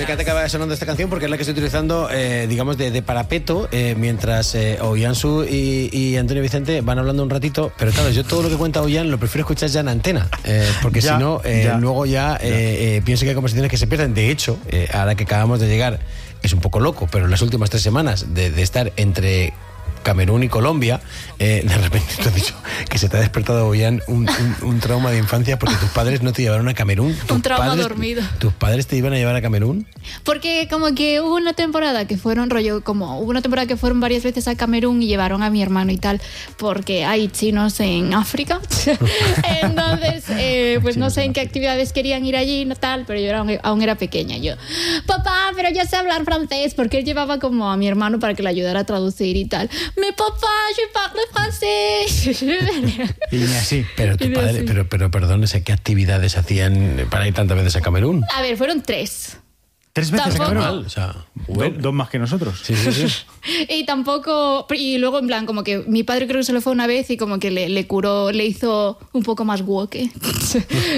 encanta que vaya sonando esta canción porque es la que estoy utilizando, digamos, de parapeto, mientras Ollantzu y Antonio Vicente van hablando un ratito. Pero claro, yo todo lo que cuenta Ollán lo prefiero escuchar ya en antena, porque si no, luego ya pienso que hay conversaciones que se pierden. De hecho, ahora que acabamos de llegar, es un poco loco, pero en las últimas 3 semanas de estar entre Camerún y Colombia, de repente te has dicho que se te ha despertado, Ollán, un trauma de infancia porque tus padres no te llevaron a Camerún. Un trauma dormido. ¿Tus padres te iban a llevar a Camerún? Porque como que hubo una temporada que fueron varias veces a Camerún y llevaron a mi hermano y tal, porque hay chinos en África. Entonces, pues no sé en qué actividades querían ir allí y tal, pero yo aún era pequeña. Yo, papá, pero yo sé hablar francés, porque él llevaba como a mi hermano para que le ayudara a traducir y tal. Mais papa, je parle français. Y así. Pero tu padre, pero perdón, ¿qué actividades hacían para ir tantas veces a Camerún? A ver, fueron 3. 3 veces Tampoco. a Camerún. O sea, 2 más que nosotros. Sí. Y luego en plan como que mi padre creo que se lo fue una vez y como que le curó, le hizo un poco más woke.